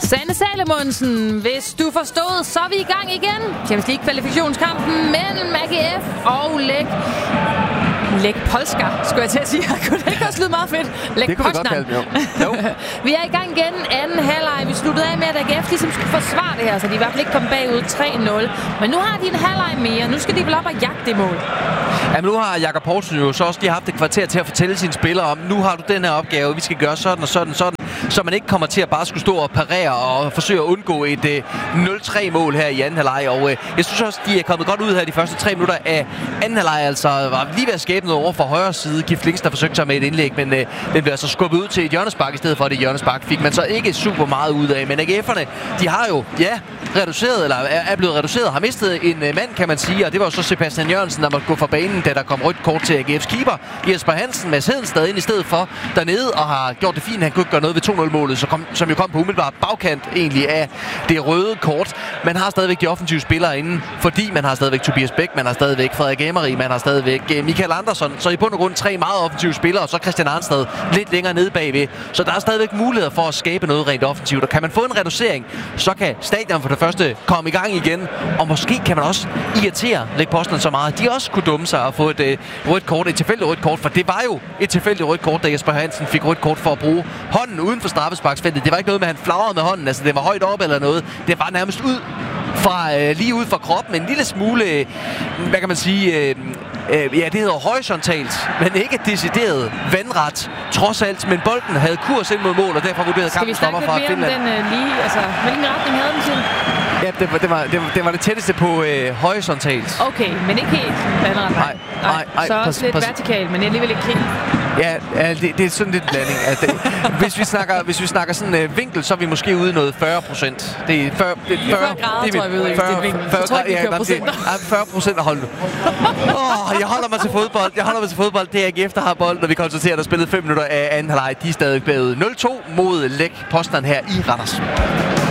Sanne Salomonsen, hvis du forstod, så er vi i gang igen. Champions League-kvalifikationskampen mellem AGF og Lech Polska, skulle jeg til at sige. Kunne det ikke også lyde meget fedt? Det kunne vi godt kalde det, jo. Vi er i gang igen, anden halvleg. Vi sluttede af med, at AGF ligesom skulle forsvare det her, så de i hvert fald ikke kom bagud 3-0. Men nu har de en halvleg mere. Nu skal de vel op og jagte det mål. Jamen nu har Jakob Poulsen jo så også lige haft et kvarter til at fortælle sine spillere om, nu har du den her opgave, vi skal gøre sådan og sådan og sådan, så man ikke kommer til at bare skulle stå og parere og forsøge at undgå et 0-3-mål her i anden halvleg. Og jeg synes også, de er kommet godt ud her de første 3 minutter af anden halvleg. Altså var lige ved at skabe noget over fra højre side. Gift Links, der forsøgte sig med et indlæg, men den blev altså skubbet ud til et hjørnespark i stedet for det hjørnespark. Fik man så ikke super meget ud af. Men AGF'erne, de har jo, reduceret, eller er blevet reduceret, har mistet en mand, kan man sige, og det var jo så Sebastian Jørgensen, der måtte gå fra banen, da der kom rødt kort til AGF's keeper. Jesper Hansen, Mads Hedenstad ind i stedet for dernede, og har gjort det fint. Han kunne ikke gøre noget ved 2-0-målet, som jo kom på umiddelbart bagkant egentlig af det røde kort. Man har stadigvæk de offensive spillere inde, fordi man har stadigvæk Tobias Bæk, man har stadigvæk Frederik Emery, man har stadigvæk Michael Andersson, så i bund og grund 3 meget offensive spillere, og så Christian Arnstad lidt længere nede bagved. Så der er stadigvæk muligheder for at skabe noget rent offensivt, og kan man få en reducering, så kan stadion for det første komme i gang igen, og måske kan man også irritere Lech Poznan så meget, de også kunne dumme sig og få et rødt kort, et tilfældigt rødt kort, for det var jo et tilfældigt rødt kort, da Jesper Hansen fik rødt kort for at bruge hånden uden for straffesparksfeltet. Det var ikke noget med, at han flagrede med hånden, altså det var højt op eller noget. Det var nærmest lige ud fra kroppen, en lille smule, hvad kan man sige, det hedder horisontalt, men ikke decideret vandret, trods alt. Men bolden havde kurs ind mod mål, og derfor vurderede kampen stopper fra Finland. Skal vi snakke lidt mere om den lige, altså, hvilken retning havde den til? Ja, det var det tætteste på horisontalt. Okay, men ikke helt vandret. Nej. Så også lidt vertikalt, men alligevel ikke helt. Ja, det er sådan lidt en blanding. Hvis vi snakker sådan vinkel, så er vi måske ude i noget 40%. Det er 40 grader, tror jeg, vi er ude i. 40% af holdet. Jeg holder mig til fodbold. Det er AGF, der har bolden, og vi konstaterer, at der spillet 5 minutter af anden halvleg. De er stadig bagud 0-2 mod Lech Poznan her i Randers.